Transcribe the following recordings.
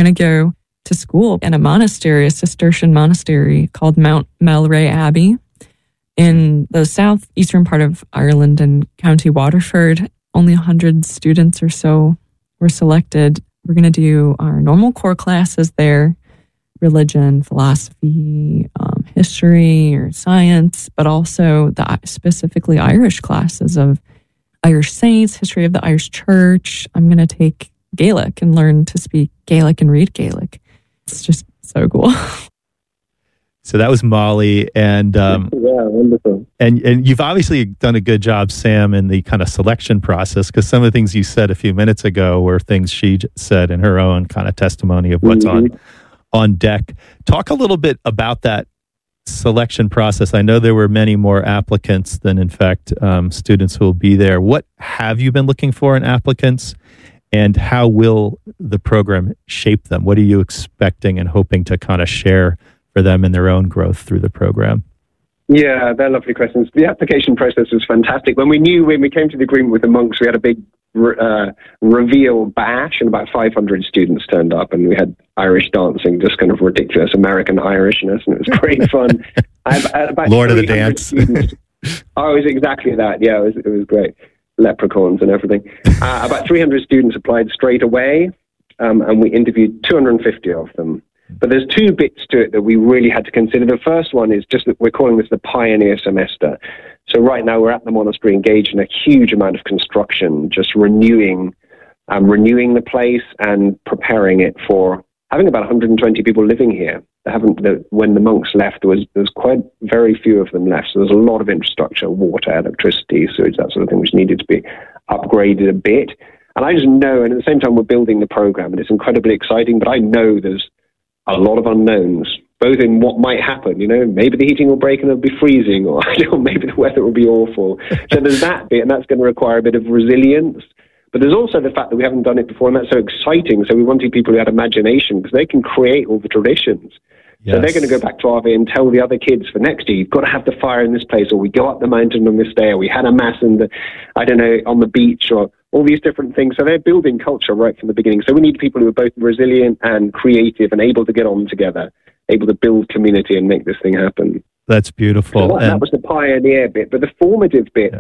going to go to school in a monastery, a Cistercian monastery called Mount Melray Abbey in the southeastern part of Ireland in County Waterford. Only 100 students or so were selected. We're going to do our normal core classes there, religion, philosophy, history or science, but also the specifically Irish classes of Irish saints, history of the Irish Church. I'm going to take Gaelic and learn to speak Gaelic and read Gaelic. It's just so cool. So that was Molly, and wonderful. And you've obviously done a good job, Sam, in the kind of selection process, because some of the things you said a few minutes ago were things she said in her own kind of testimony of what's on deck. Talk a little bit about that selection process. I know there were many more applicants than, in fact, students who will be there. What have you been looking for in applicants, and how will the program shape them? What are you expecting and hoping to kind of share for them in their own growth through the program? Yeah, they're lovely questions. The application process was fantastic. When we came to the agreement with the monks, we had a big reveal bash, and about 500 students turned up, and we had Irish dancing, just kind of ridiculous American Irishness, and it was great fun. About Lord of the Dance. Oh, it was exactly that. Yeah, it was great. Leprechauns and everything. About 300 students applied straight away, and we interviewed 250 of them. But there's two bits to it that we really had to consider. The first one is just that we're calling this the pioneer semester. So right now we're at the monastery engaged in a huge amount of construction, just renewing the place and preparing it for having about 120 people living here. When the monks left, there was quite very few of them left. So there's a lot of infrastructure, water, electricity, sewage, that sort of thing, which needed to be upgraded a bit. And I just know, and at the same time we're building the program, and it's incredibly exciting, but I know there's a lot of unknowns, both in what might happen. Maybe the heating will break and it'll be freezing, or maybe the weather will be awful. So there's that bit, and that's going to require a bit of resilience. But there's also the fact that we haven't done it before, and that's so exciting. So we wanted people who had imagination, because they can create all the traditions. Yes. So they're going to go back to RV and tell the other kids for next year, you've got to have the fire in this place, or we go up the mountain on this day, or we had a mass on the beach, or all these different things. So they're building culture right from the beginning. So we need people who are both resilient and creative and able to get on together, able to build community and make this thing happen. That's beautiful. So that was the pioneer bit. But the formative bit,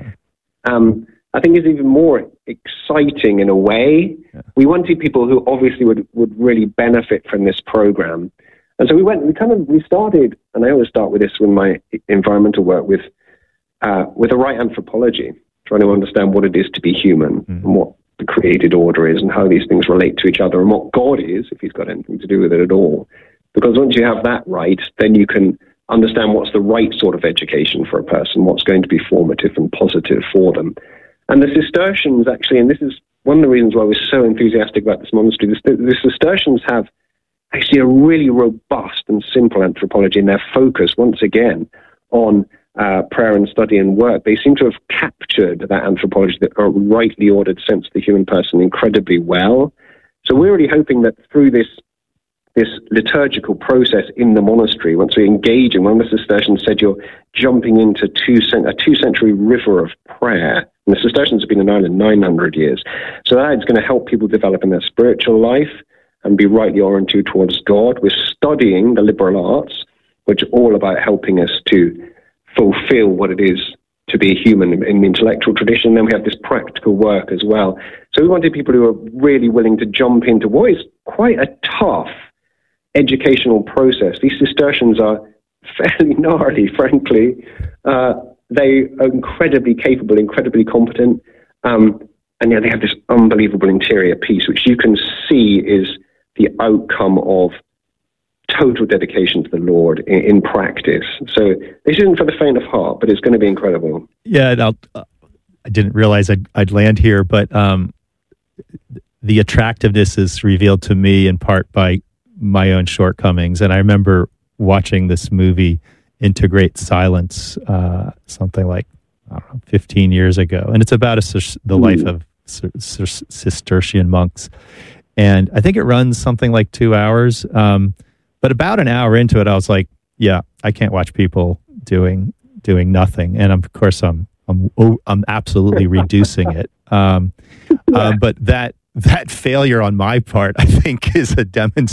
I think, is even more exciting in a way. Yeah. We wanted people who obviously would really benefit from this program. And so we started, and I always start with this with my environmental work, with a right anthropology, trying to understand what it is to be human, and what the created order is, and how these things relate to each other, and what God is, if he's got anything to do with it at all. Because once you have that right, then you can understand what's the right sort of education for a person, what's going to be formative and positive for them. And the Cistercians, actually, and this is one of the reasons why we're so enthusiastic about this monastery, the Cistercians have actually a really robust and simple anthropology, and their focus, once again, on prayer and study and work. They seem to have captured that anthropology, that rightly ordered sense of the human person, incredibly well. So we're really hoping that through this liturgical process in the monastery, once we engage in, one of the Cistercians said, you're jumping into a two-century river of prayer. And the Cistercians have been in Ireland 900 years. So that is going to help people develop in their spiritual life and be rightly oriented towards God. We're studying the liberal arts, which are all about helping us to fulfill what it is to be a human in the intellectual tradition. Then we have this practical work as well. So we wanted people who are really willing to jump into what is quite a tough educational process. These Cistercians are fairly gnarly, frankly. They are incredibly capable, incredibly competent, and yet they have this unbelievable interior peace, which you can see is the outcome of total dedication to the Lord in practice. So this isn't for the faint of heart, but it's going to be incredible. Yeah, I didn't realize I'd land here, but the attractiveness is revealed to me in part by my own shortcomings. And I remember watching this movie, Integrate Silence, something like, 15 years ago. And it's about the life of Cistercian monks. And I think it runs something like 2 hours. But about an hour into it, I was like, yeah, I can't watch people doing nothing. And of course, I'm absolutely reducing it. But that failure on my part, I think, is a demonstration